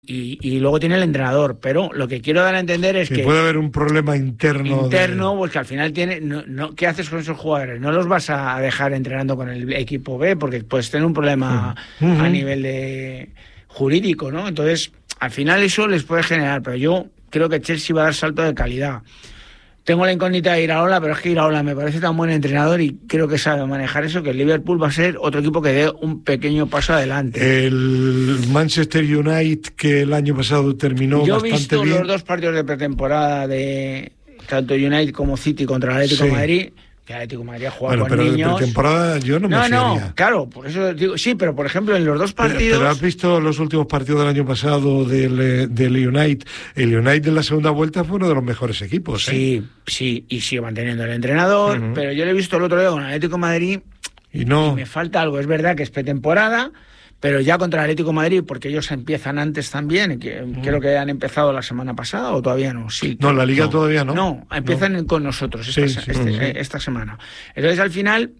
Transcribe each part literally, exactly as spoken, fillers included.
Y, y luego tiene el entrenador, pero lo que quiero dar a entender es que, que puede haber un problema interno interno, de... pues que al final tiene no, no, ¿qué haces con esos jugadores? No los vas a dejar entrenando con el equipo B porque puedes tener un problema uh-huh. a nivel de jurídico, ¿no? Entonces, al final eso les puede generar, pero yo creo que Chelsea va a dar salto de calidad. Tengo la incógnita de Iraola, pero es que Iraola me parece tan buen entrenador y creo que sabe manejar eso, que el Liverpool va a ser otro equipo que dé un pequeño paso adelante. El Manchester United, que el año pasado terminó Yo bastante bien. Yo he visto los dos partidos de pretemporada de tanto United como City contra el Atlético de sí. Madrid. Que el Atlético de Madrid ha jugado bueno, con pero niños. De pretemporada yo no me No, fiaría. no, claro, por eso digo, sí, pero por ejemplo en los dos partidos... Pero, pero has visto los últimos partidos del año pasado del, del United. El United en la segunda vuelta fue uno de los mejores equipos. Sí, ¿eh? sí, y sigue manteniendo el entrenador, uh-huh. pero yo lo he visto el otro día con el Atlético de Madrid y, no... y me falta algo. Es verdad que es pretemporada, pero ya contra el Atlético de Madrid, porque ellos empiezan antes también, que mm. creo que han empezado la semana pasada o todavía no. Sí, no, la Liga no. todavía no. No, empiezan no. con nosotros esta, sí, sí, este, sí. esta semana. Entonces al final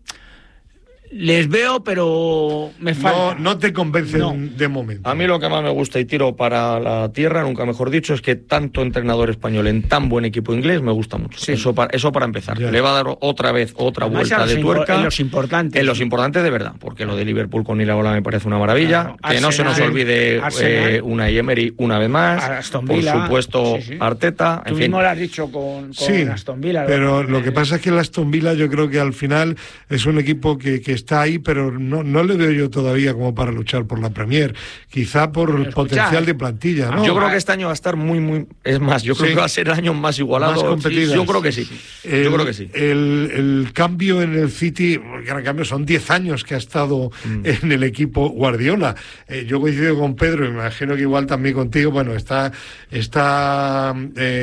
les veo, pero me falta. No, no te convencen no. de momento. A mí lo que más me gusta, y tiro para la tierra, nunca mejor dicho, es que tanto entrenador español en tan buen equipo inglés me gusta mucho. Sí. Eso, para, eso para empezar. Ya. Le va a dar otra vez otra Además, vuelta de tuerca. En los importantes. En los importantes de verdad, porque lo de Liverpool con Iraola me parece una maravilla. Claro. Que Arsenal, no se nos olvide eh, Unai Emery una vez más. Aston Villa. Por supuesto, sí, sí. Arteta. Tú en mismo fin. lo has dicho con, con sí, Aston Villa. Pero lo que pasa es que el Aston Villa yo creo que al final es un equipo que, que está ahí, pero no, no le veo yo todavía como para luchar por la Premier, quizá por el potencial de plantilla, ¿no? Yo creo que este año va a estar muy, muy... Es más, yo creo sí. que va a ser el año más igualado. Más competido. Sí, yo creo que sí. El, yo creo que sí. El, el cambio en el City, porque en cambio son diez años que ha estado mm. en el equipo Guardiola. Eh, yo coincido con Pedro, y me imagino que igual también contigo, bueno, está, está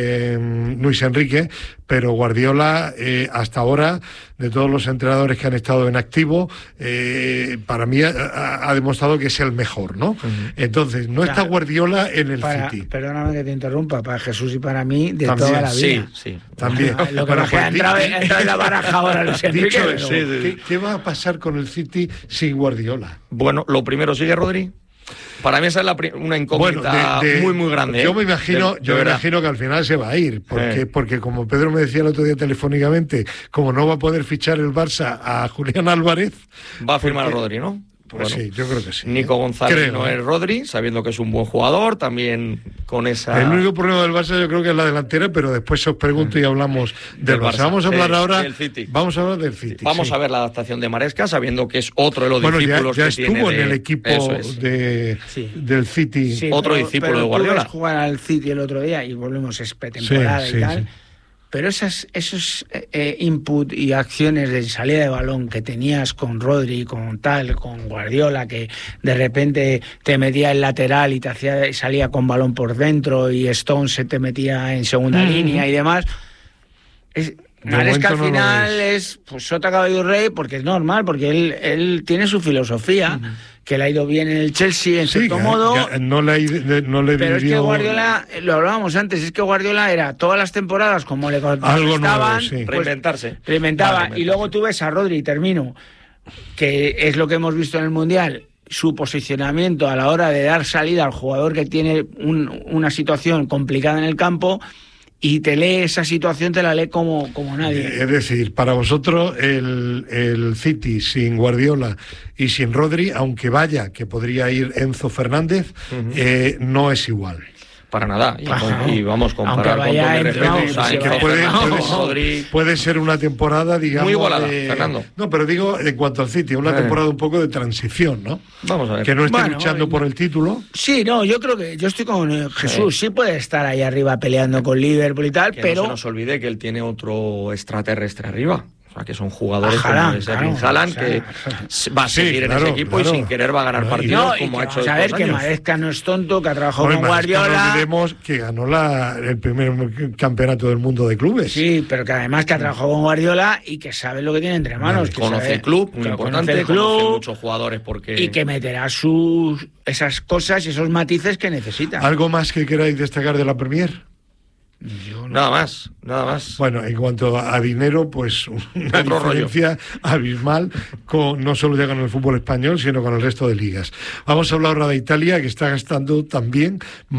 eh, Luis Enrique, pero Guardiola, eh, hasta ahora, de todos los entrenadores que han estado en activo, eh, para mí ha, ha demostrado que es el mejor, ¿no? Uh-huh. Entonces, no claro. está Guardiola en el para, City. Perdóname que te interrumpa, para Jesús y para mí, de también, toda la vida. Sí, sí. También. Lo que nos ha entrado en la baraja ahora, Luis Enrique. Dicho eso, ¿qué, ¿qué va a pasar con el City sin Guardiola? Bueno, lo primero, ¿sigue Rodri? Para mí esa es la pri- una incógnita bueno, de, de, muy muy grande. Yo me imagino, de, yo de me imagino que al final se va a ir, porque, eh. porque como Pedro me decía el otro día telefónicamente, como no va a poder fichar el Barça a Julián Álvarez, va a firmar porque, a Rodri, ¿no? Pues bueno, sí, yo creo que sí. Nico González creo, no es Rodri, sabiendo que es un buen jugador, también con esa... El único problema del Barça yo creo que es la delantera, pero después os pregunto y hablamos del, del Barça. Barça. Vamos a hablar sí, ahora... Del City. Vamos a hablar del City. Vamos sí. a ver la adaptación de Maresca, sabiendo que es otro de los bueno, discípulos ya, ya que tiene. estuvo en de... el equipo es. de, sí. del City. Sí, otro pero, discípulo pero de Guardiola. Tú jugar al City el otro día y volvemos, es pretemporada sí, y sí, tal... Sí. Pero esas, esos eh, input y acciones de salida de balón que tenías con Rodri, con tal, con Guardiola, que de repente te metía el lateral y te hacía salía con balón por dentro y Stone se te metía en segunda mm-hmm. línea y demás, es... Maresca al final no es pues sota caballo rey porque es normal, porque él, él tiene su filosofía, uh-huh. que le ha ido bien en el Chelsea en sí, cierto que, modo. Que no le, no le pero vivió... es que Guardiola, lo hablábamos antes, es que Guardiola era todas las temporadas como le contestaban, sí. pues, reinventarse. Reinventaba. Vale, y luego tú ves a Rodri, y termino, que es lo que hemos visto en el Mundial, su posicionamiento a la hora de dar salida al jugador que tiene un, una situación complicada en el campo. Y te lee esa situación, te la lee como, como nadie. Es decir, para vosotros el, el City sin Guardiola y sin Rodri, aunque vaya que podría ir Enzo Fernández, uh-huh. eh, no es igual. Para nada, y, con, y vamos a comparar con todo mi respeto. O sea, que puede, puede, puede ser una temporada, digamos... Muy igualada, de, Fernando. No, pero digo, en cuanto al City, una eh. temporada un poco de transición, ¿no? Vamos a ver. Que no esté bueno, luchando eh, por el título. Sí, no, yo creo que... Yo estoy con eh, Jesús, eh. sí puede estar ahí arriba peleando con Liverpool y tal, que pero... no se nos olvide que él tiene otro extraterrestre arriba. O sea, que son jugadores Haaland, como Erling claro, Haaland, o sea, que va a sí, seguir claro, en ese equipo claro. y sin querer va a ganar no, partidos no, como ha hecho estos años. A ver, que Maresca no es tonto, que ha trabajado no, con Guardiola. No olvidemos que ganó la, el primer campeonato del mundo de clubes. Sí, pero que además que ha trabajado con Guardiola y que sabe lo que tiene entre manos. Vale, que conoce sabe, el club, muy importante, el club, conoce muchos jugadores porque... Y que meterá sus esas cosas y esos matices que necesita. ¿Algo más que queráis destacar de la Premier? Yo no. Nada más, nada más. Bueno, en cuanto a dinero, pues una Otro diferencia rollo. abismal, con, no solo ya con el fútbol español, sino con el resto de ligas. Vamos a hablar ahora de Italia, que está gastando también